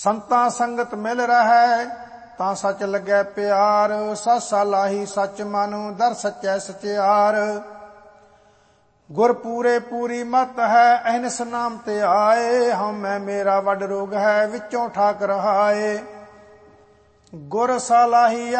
ਸੰਤਾਂ ਸੰਗਤ ਮਿਲ ਰਹੈ ਤਾਂ ਸੱਚ ਲੱਗੈ ਪਿਆਰ। ਸਾਸਾ ਲਾਹੀ ਸੱਚ ਮਨ ਦਰ ਸੱਚੈ ਸਚਿਆਰ। ਗੁਰ ਪੂਰੇ ਪੂਰੀ ਮਤ ਹੈ ਅਹਨਿਸ ਨਾਮ ਤੇ ਆਏ। ਹਉਮੈ ਮੇਰਾ ਵੱਡ ਰੋਗ ਹੈ ਵਿੱਚੋਂ ਠਾਕ ਰਹਾਏ। ਗੁਰ ਸਲਾਹੀ